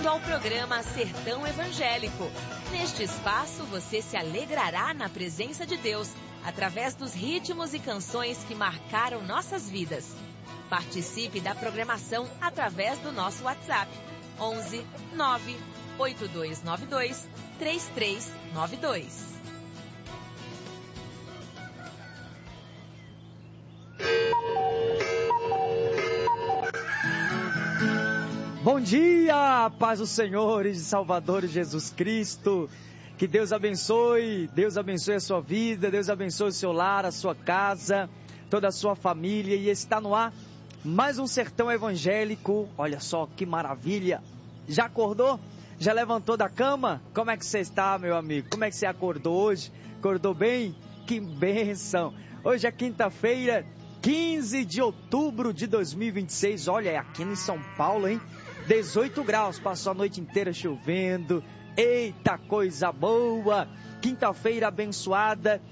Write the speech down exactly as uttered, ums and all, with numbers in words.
bem-vindo ao programa Sertão Evangélico. Neste espaço, você se alegrará na presença de Deus, através dos ritmos e canções que marcaram nossas vidas. Participe da programação através do nosso WhatsApp, onze nove oito dois nove dois três três nove dois. Bom dia, paz do Senhor e Salvador Jesus Cristo. Que Deus abençoe, Deus abençoe a sua vida, Deus abençoe o seu lar, a sua casa, toda a sua família. E está no ar mais um Sertão Evangélico. Olha só que maravilha. Já acordou? Já levantou da cama? Como é que você está, meu amigo? Como é que você acordou hoje? Acordou bem? Que bênção! Hoje é quinta-feira, quinze de outubro de dois mil e vinte e seis. Olha, é aqui em São Paulo, hein? dezoito graus, passou a noite inteira chovendo. Eita, coisa boa! Quinta-feira abençoada,